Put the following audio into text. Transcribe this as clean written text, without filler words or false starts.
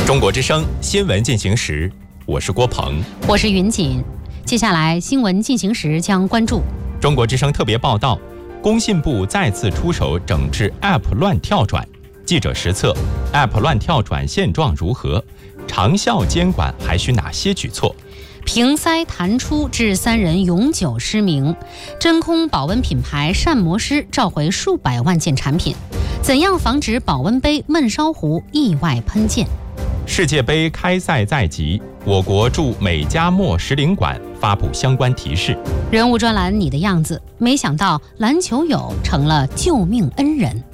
中国之声新闻进行时，我是郭鹏， 我是云锦。接下来新闻进行时将关注中国之声特别报道：工信部再次出手整治 App 乱跳转。记者实测 App 乱跳转现状如何？长效监管还需哪些举措？ 瓶塞弹出致3人永久失明，真空保温品牌膳魔师召回数百万件产品。怎样防止保温杯闷烧壶意外喷溅？ 世界杯开赛在即，我国驻美加墨使领馆发布相关提示。 人物专栏你的样子，没想到篮球友成了救命恩人。